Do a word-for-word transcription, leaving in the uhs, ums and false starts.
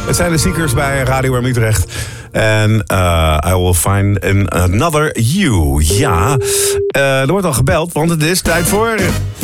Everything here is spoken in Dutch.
Het zijn de Seekers bij Radio M Utrecht. En uh, I will find another you. Ja, uh, er wordt al gebeld, want het is tijd voor...